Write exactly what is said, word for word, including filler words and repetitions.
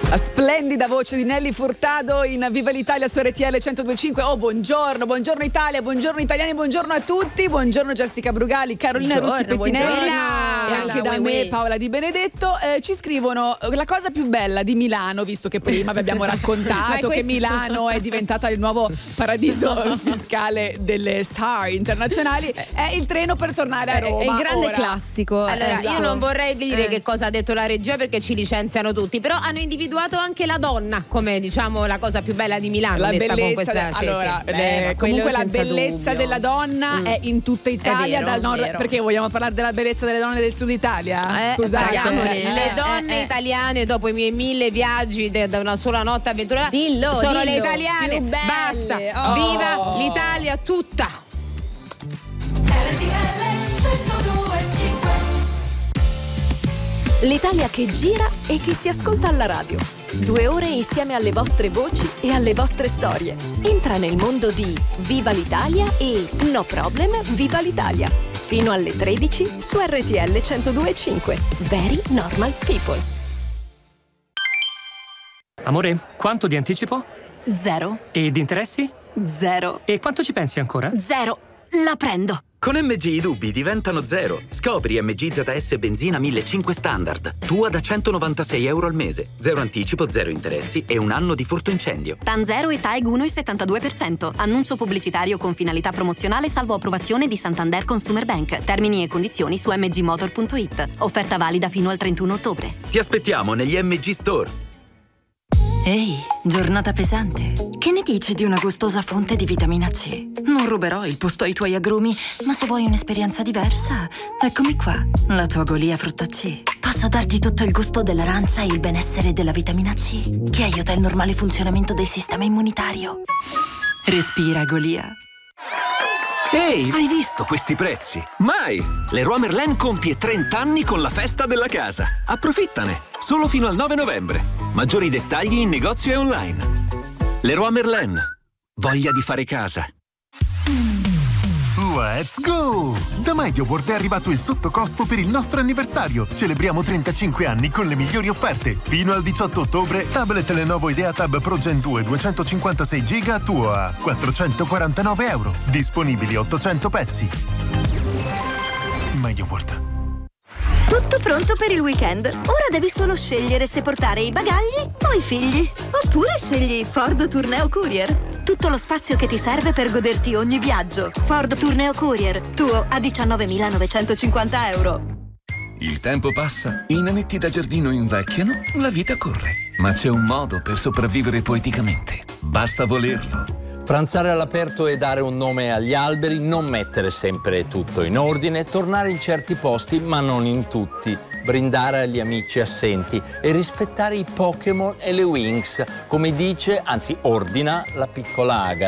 La splendida voce di Nelly Furtado in Viva l'Italia su R T L centodue e cinque. Oh, buongiorno, buongiorno Italia, buongiorno italiani, buongiorno a tutti. Buongiorno Jessica Brugali, Carolina Buongiorno, Rossi Pettinelli buongiorno. e anche da Ui, me ui. Paola Di Benedetto. Eh, ci scrivono la cosa più bella di Milano, visto che prima vi abbiamo raccontato che Milano è diventata il nuovo paradiso fiscale delle star internazionali, è il treno per tornare a Roma. È il grande Ora. classico. Allora, Esatto. io non vorrei dire Eh. che cosa ha detto la regia perché ci licenziano tutti, però hanno individuato anche la donna come, diciamo, la cosa più bella di Milano. La detta con bellezza, questa, de- sì, allora, sì. eh, Beh, ma comunque quello la senza bellezza dubbio. della donna Mm. è in tutta Italia, vero, dal nord, vero. perché vogliamo parlare della bellezza delle donne del sud Italia? Eh, Scusate, parliamone. Eh, le eh, donne eh. italiane dopo i miei mille viaggi de- da una sola notte avventurata Dillo, sono le dillo, italiane. più belle. Basta, Oh. viva l'Italia tutta. L'Italia che gira e che si ascolta alla radio. Due ore insieme alle vostre voci e alle vostre storie. Entra nel mondo di Viva l'Italia e No Problem, Viva l'Italia. Fino alle tredici su R T L centodue e cinque. Very Normal People. Amore, quanto di anticipo? Zero. E di interessi? Zero. E quanto ci pensi ancora? Zero. La prendo. Con M G i dubbi diventano zero. Scopri M G Z S benzina millecinquecento standard. Tua da centonovantasei euro al mese. Zero anticipo, zero interessi e un anno di furto incendio. TAN zero e T A E G uno virgola settantadue per cento. Annuncio pubblicitario con finalità promozionale salvo approvazione di Santander Consumer Bank. Termini e condizioni su m g motor punto i t. Offerta valida fino al trentuno ottobre. Ti aspettiamo negli M G Store. Ehi, giornata pesante. Che ne dici di una gustosa fonte di vitamina C? Non ruberò il posto ai tuoi agrumi, ma se vuoi un'esperienza diversa, eccomi qua, la tua Golia frutta C. Posso darti tutto il gusto dell'arancia e il benessere della vitamina C, che aiuta il normale funzionamento del sistema immunitario. Respira, Golia. Ehi, hai visto questi prezzi? Mai! Leroy Merlin compie trenta anni con la festa della casa. Approfittane! Solo fino al nove novembre. Maggiori dettagli in negozio e online. Leroy Merlin. Voglia di fare casa. Let's go! Da MediaWorld è arrivato il sottocosto per il nostro anniversario. Celebriamo trentacinque anni con le migliori offerte. Fino al diciotto ottobre, tablet Lenovo IdeaTab Pro Gen due duecentocinquantasei giga a tuo a quattrocentoquarantanove euro. Disponibili ottocento pezzi. MediaWorld. Tutto pronto per il weekend. Ora devi solo scegliere se portare i bagagli o i figli. Oppure scegli Ford Tourneo Courier. Tutto lo spazio che ti serve per goderti ogni viaggio. Ford Tourneo Courier, tuo a diciannovemilanovecentocinquanta euro. Il tempo passa, i nanetti da giardino invecchiano, la vita corre. Ma c'è un modo per sopravvivere poeticamente. Basta volerlo. Pranzare all'aperto e dare un nome agli alberi, non mettere sempre tutto in ordine, tornare in certi posti ma non in tutti, brindare agli amici assenti e rispettare i Pokémon e le Winx, come dice, anzi ordina la piccola Aga.